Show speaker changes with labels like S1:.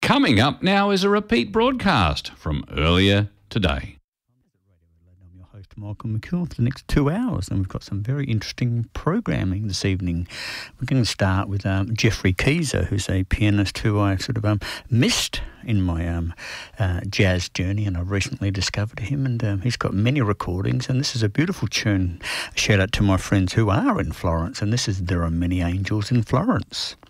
S1: Coming up now is a repeat broadcast from earlier today.
S2: I'm your host, Michael McKeown, for the next 2 hours, and we've got some very interesting programming this evening. We're going to start with Geoffrey Keezer, who's a pianist who I sort of missed in my jazz journey, and I've recently discovered him, and he's got many recordings, and this is a beautiful tune. A shout out to my friends who are in Florence, and this is There Are Many Angels in Florence.